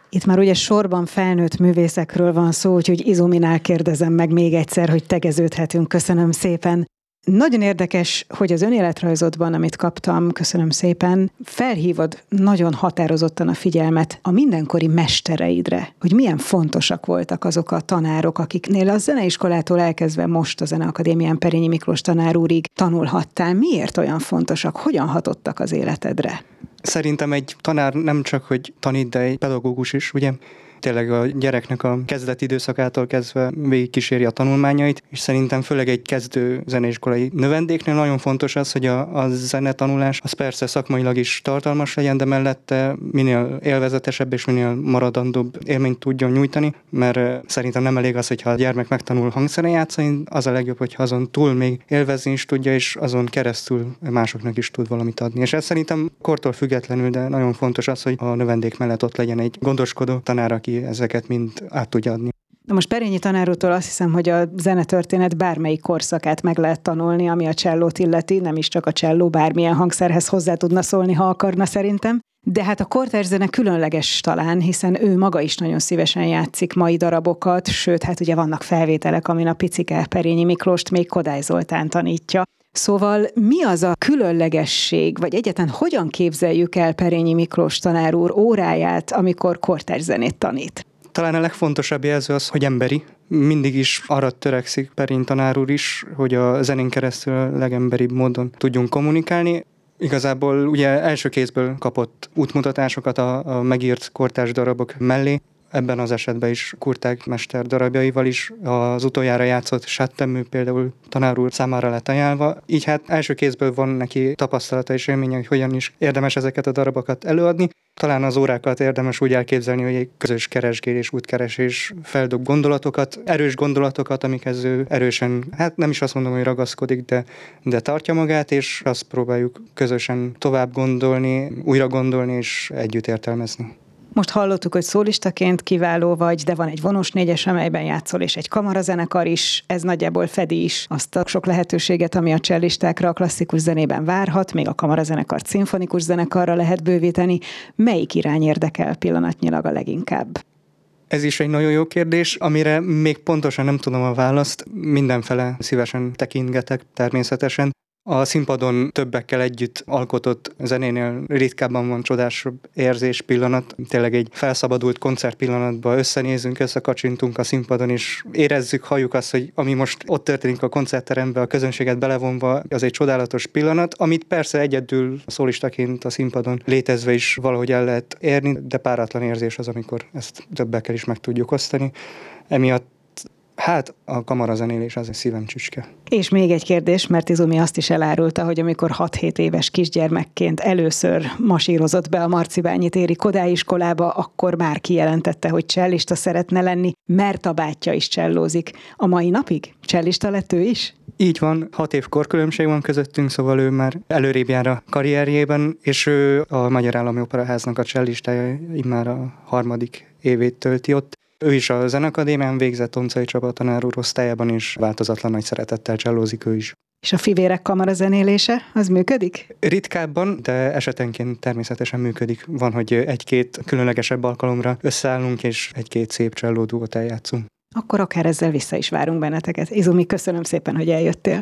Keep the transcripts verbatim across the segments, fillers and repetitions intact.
Itt már ugye sorban felnőtt művészekről van szó, úgyhogy Izuminál kérdezem meg még egyszer, hogy tegeződhetünk. Köszönöm szépen. Nagyon érdekes, hogy az önéletrajzodban, amit kaptam, köszönöm szépen, felhívod nagyon határozottan a figyelmet a mindenkori mestereidre, hogy milyen fontosak voltak azok a tanárok, akiknél a zeneiskolától elkezdve most a Zeneakadémián Perényi Miklós tanár úrig tanulhattál. Miért olyan fontosak? Hogyan hatottak az életedre? Szerintem egy tanár nem csak, hogy tanít, de egy pedagógus is, ugye? Tényleg a gyereknek a kezdeti időszakától kezdve végigkíséri a tanulmányait, és szerintem főleg egy kezdő zeneiskolai növendéknél nagyon fontos az, hogy a, a zenetanulás az persze szakmailag is tartalmas legyen, de mellette minél élvezetesebb és minél maradandóbb élményt tudjon nyújtani, mert szerintem nem elég az, hogyha a gyermek megtanul hangszeren játszani, az a legjobb, hogyha azon túl még élvezni is tudja, és azon keresztül másoknak is tud valamit adni. És ez szerintem kortól függetlenül, de nagyon fontos az, hogy a növendék mellett ott legyen egy gondoskodó tanár, aki ezeket mind át tudja adni. Na most Perényi tanár úrtól azt hiszem, hogy a zenetörténet bármelyik korszakát meg lehet tanulni, ami a csellót illeti, nem is csak a cselló, bármilyen hangszerhez hozzá tudna szólni, ha akarna szerintem. De hát a kortárs zene különleges talán, hiszen ő maga is nagyon szívesen játszik mai darabokat, sőt, hát ugye vannak felvételek, amin a picike Perényi Miklóst még Kodály Zoltán tanítja. Szóval mi az a különlegesség, vagy egyáltalán hogyan képzeljük el Perényi Miklós tanár úr óráját, amikor kortárs zenét tanít? Talán a legfontosabb jelző az, hogy emberi. Mindig is arra törekszik Perényi tanár úr is, hogy a zenén keresztül a legemberibb módon tudjunk kommunikálni. Igazából ugye első kézből kapott útmutatásokat a, a megírt kortárs darabok mellé. Ebben az esetben is Kurtág mester darabjaival is az utoljára játszott Sattemű például tanár úr számára lett ajánlva. Így hát első kézből van neki tapasztalata és élménye, hogy hogyan is érdemes ezeket a darabokat előadni. Talán az órákat érdemes úgy elképzelni, hogy egy közös keresgélés, útkeresés feldob gondolatokat, erős gondolatokat, amikhez ő erősen, hát nem is azt mondom, hogy ragaszkodik, de, de tartja magát, és azt próbáljuk közösen tovább gondolni, újra gondolni és együtt értelmezni. Most hallottuk, hogy szólistaként kiváló vagy, de van egy vonós négyes, amelyben játszol, és egy kamarazenekar is, ez nagyjából fedi is azt a sok lehetőséget, ami a cellistákra a klasszikus zenében várhat, még a kamarazenekart szimfonikus zenekarra lehet bővíteni. Melyik irány érdekel pillanatnyilag a leginkább? Ez is egy nagyon jó kérdés, amire még pontosan nem tudom a választ. Mindenfele szívesen tekintgetek természetesen. A színpadon többekkel együtt alkotott zenénél ritkábban van csodásabb érzés, pillanat. Tényleg egy felszabadult koncert pillanatban összenézünk, összekacsintunk a színpadon, és érezzük, halljuk azt, hogy ami most ott történik a koncertteremben, a közönséget belevonva, az egy csodálatos pillanat, amit persze egyedül szólistaként a színpadon létezve is valahogy el lehet érni, de páratlan érzés az, amikor ezt többekkel is meg tudjuk osztani. Emiatt hát a kamarazenélés az egy szívem csücske. És még egy kérdés, mert Izumi azt is elárulta, hogy amikor hat-hét éves kisgyermekként először masírozott be a Marcibányi téri Kodály iskolába, akkor már kijelentette, hogy csellista szeretne lenni, mert a bátyja is csellózik. A mai napig csellista lett ő is? Így van, hat év korkülönbség van közöttünk, szóval ő már előrébb jár a karrierjében, és ő a Magyar Állami Operaháznak a cellistája, immár a harmadik évét tölti ott. Ő is a Zeneakadémián végzett, Toncai Csaba tanár úr osztályában is változatlan nagy szeretettel csellózik ő is. És a fivérek kamarazenélése, az működik? Ritkábban, de esetenként természetesen működik. Van, hogy egy-két különlegesebb alkalomra összeállunk, és egy-két szép csellódúgot eljátszunk. Akkor akár ezzel vissza is várunk benneteket. Izumi, köszönöm szépen, hogy eljöttél.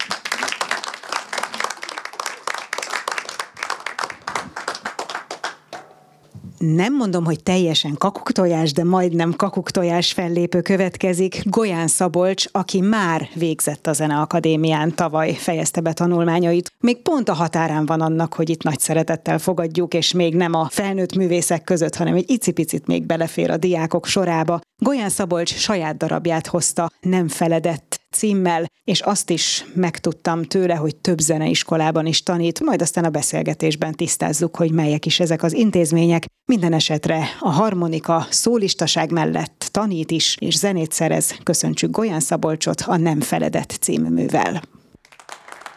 Nem mondom, hogy teljesen kakuktojás, de majdnem kakuktojás fellépő következik. Golyán Szabolcs, aki már végzett a Zeneakadémián, tavaly fejezte be tanulmányait. Még pont a határán van annak, hogy itt nagy szeretettel fogadjuk, és még nem a felnőtt művészek között, hanem egy icipicit még belefér a diákok sorába. Golyán Szabolcs saját darabját hozta, Nem feledett címmel, és azt is megtudtam tőle, hogy több zeneiskolában is tanít, majd aztán a beszélgetésben tisztázzuk, hogy melyek is ezek az intézmények. Minden esetre a harmonika szólistaság mellett tanít is, és zenét szerez. Köszöntsük Golyán Szabolcsot a Nem feledett című művel.